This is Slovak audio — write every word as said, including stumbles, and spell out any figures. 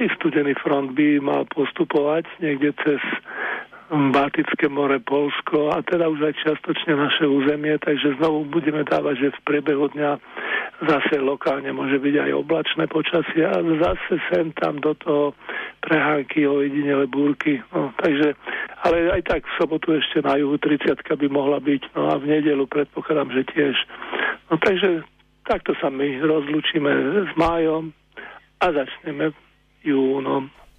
ďalší studený front by mal postupovať niekde cez Baltické more, Poľsko a teda už aj čiastočne naše územie, takže znovu budeme dávať, že v priebehu dňa zase lokálne môže byť aj oblačné počasie a zase sem tam do toho prehánky, ojedinele búrky. No, takže, ale aj tak v sobotu ešte na juhu tridsiatka by mohla byť, no a v nedeľu predpokladám, že tiež. No takže takto sa my rozlúčime s májom a začneme júnom.